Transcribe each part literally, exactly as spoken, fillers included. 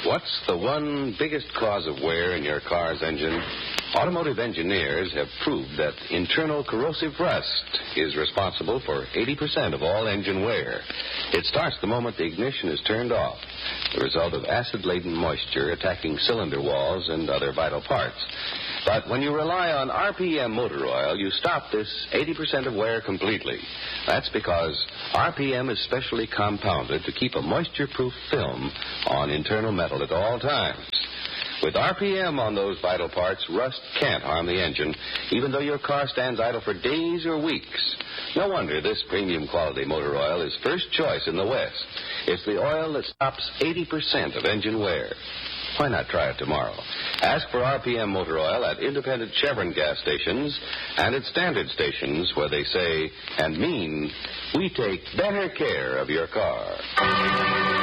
What's the one biggest cause of wear in your car's engine? Automotive engineers have proved that internal corrosive rust is responsible for eighty percent of all engine wear. It starts the moment the ignition is turned off, the result of acid-laden moisture attacking cylinder walls and other vital parts. But when you rely on R P M motor oil, you stop this eighty percent of wear completely. That's because R P M is specially compounded to keep a moisture-proof film on internal metal at all times. With R P M on those vital parts, rust can't harm the engine, even though your car stands idle for days or weeks. No wonder this premium quality motor oil is first choice in the West. It's the oil that stops eighty percent of engine wear. Why not try it tomorrow? Ask for R P M motor oil at independent Chevron gas stations and at standard stations where they say and mean, we take better care of your car.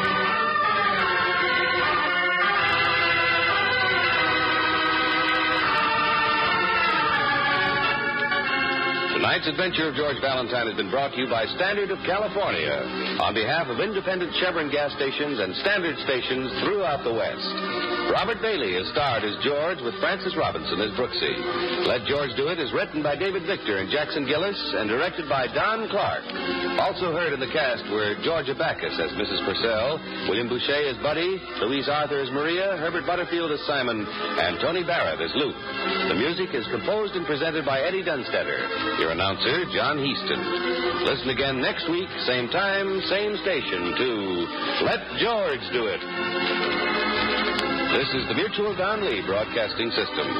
Tonight's adventure of George Valentine has been brought to you by Standard of California on behalf of independent Chevron gas stations and standard stations throughout the West. Robert Bailey is starred as George with Francis Robinson as Brooksy. Let George Do It is written by David Victor and Jackson Gillis and directed by Don Clark. Also heard in the cast were Georgia Backus as Missus Purcell, William Boucher as Buddy, Louise Arthur as Maria, Herbert Butterfield as Simon, and Tony Barrett as Luke. The music is composed and presented by Eddie Dunstetter. Your announcer, John Heaston. Listen again next week, same time, same station, to Let George Do It. This is the Mutual Don Lee Broadcasting System.